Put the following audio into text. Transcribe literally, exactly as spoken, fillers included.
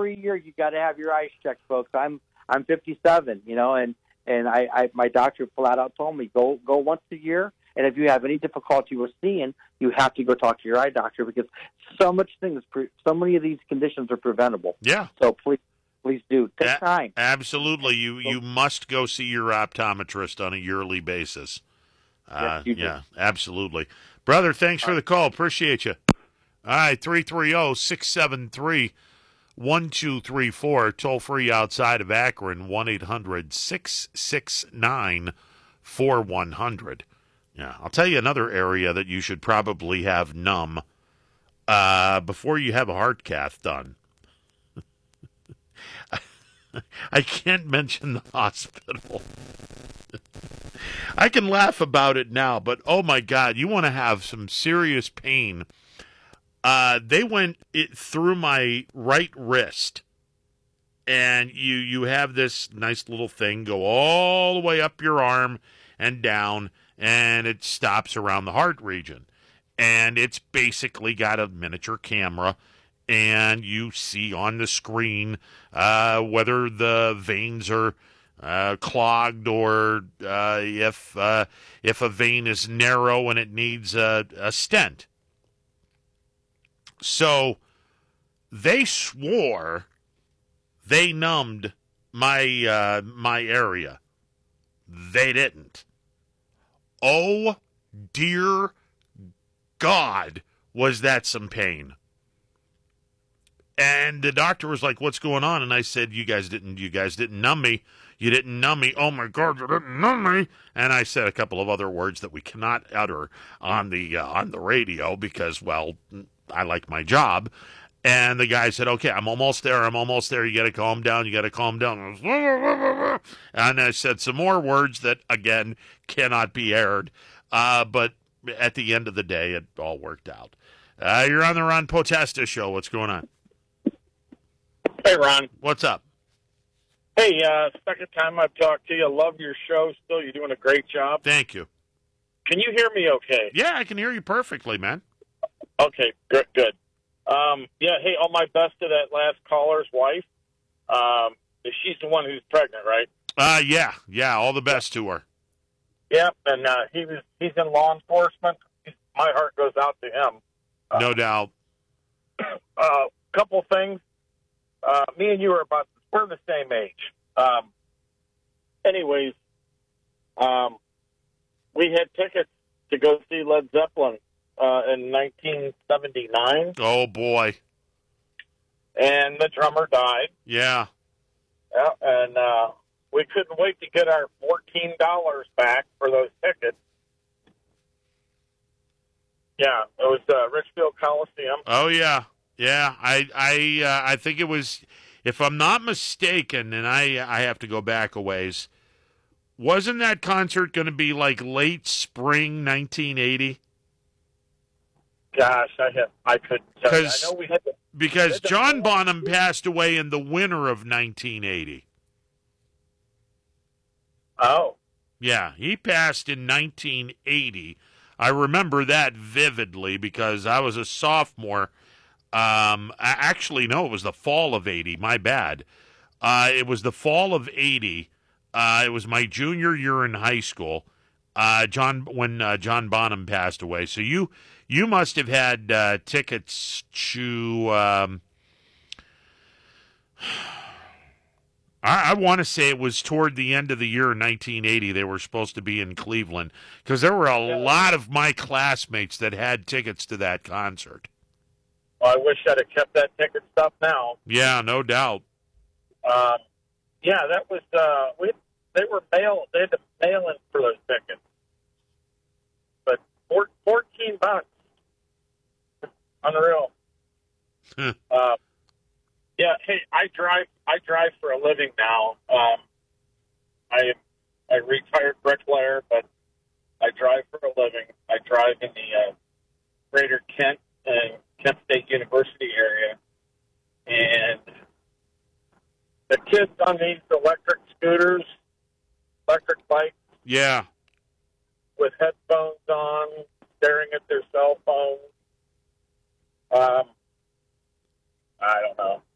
every year you got to have your eyes checked, folks. I'm I'm fifty-seven, you know, and and I, I my doctor flat out told me go go once a year, and if you have any difficulty with seeing, you have to go talk to your eye doctor because so much things, so many of these conditions are preventable. Yeah. So please, please do take A- time. Absolutely, you you must go see your optometrist on a yearly basis. Uh, Yes, you do. yeah, absolutely, brother. Thanks for the call. Appreciate you. All right, three three zero six seven three one two three four. Toll free outside of Akron. One eight hundred six six nine four one hundred. Yeah, I'll tell you another area that you should probably have numb uh, before you have a heart cath done. I can't mention the hospital. I can laugh about it now, but oh my God, you want to have some serious pain. Uh, they went it through my right wrist, and you you have this nice little thing go all the way up your arm and down, and it stops around the heart region. And it's basically got a miniature camera, and you see on the screen uh, whether the veins are uh, clogged or uh, if uh, if a vein is narrow and it needs a, a stent. So they swore they numbed my uh, my area. They didn't. Oh, dear God, was that some pain. And the doctor was like, what's going on? And I said, you guys didn't, you guys didn't numb me. You didn't numb me. Oh my God, you didn't numb me. And I said a couple of other words that we cannot utter on the, uh, on the radio because, well, I like my job. And the guy said, okay, I'm almost there. I'm almost there. You got to calm down. You got to calm down. And I said some more words that, again, cannot be aired. Uh, but at the end of the day, it all worked out. Uh, you're on the Ron Potesta show. What's going on? Hey, Ron. What's up? Hey, uh, second time I've talked to you. I love your show still. You're doing a great job. Thank you. Can you hear me okay? Yeah, I can hear you perfectly, man. Okay, good, good. Um, yeah, hey, all my best to that last caller's wife. Um, she's the one who's pregnant, right? Uh, yeah, yeah, all the best to her. Yeah, and uh, he was he's in law enforcement. He's, my heart goes out to him. Uh, No doubt. A uh, couple things. Uh, me and you are about, we're the same age. Um, anyways, um, we had tickets to go see Led Zeppelin uh, in nineteen seventy-nine. Oh, boy. And the drummer died. Yeah. Yeah, and uh, we couldn't wait to get our fourteen dollars back for those tickets. Yeah, it was uh, Richfield Coliseum. Oh, yeah. Yeah, I I uh, I think it was, if I'm not mistaken, and I I have to go back a ways, wasn't that concert going to be like late spring nineteen eighty? Gosh, I have, I couldn't tell you. I know we had to, Because had to John Bonham passed away in the winter of nineteen eighty. Oh. Yeah, he passed in nineteen eighty. I remember that vividly because I was a sophomore. Um, actually, no, it was the fall of eighty. My bad. Uh, it was the fall of eighty. Uh, it was my junior year in high school. Uh, John when uh, John Bonham passed away. So you you must have had uh, tickets to. Um, I, I want to say it was toward the end of the year, nineteen eighty. They were supposed to be in Cleveland because there were a Yeah. lot of my classmates that had tickets to that concert. Well, I wish I'd have kept that ticket stuff now. Yeah, no doubt. Um, yeah, that was, uh, we, they were mail, they had to mail in for those tickets. But four, fourteen bucks. Unreal. Huh. uh, yeah, hey, I drive, I drive for a living now. Um, I am a retired bricklayer, but I drive for a living. I drive in the uh, greater Kent and Kent State University area. And the kids on these electric scooters, electric bikes, Yeah. with headphones on, staring at their cell phones. Um, I don't know.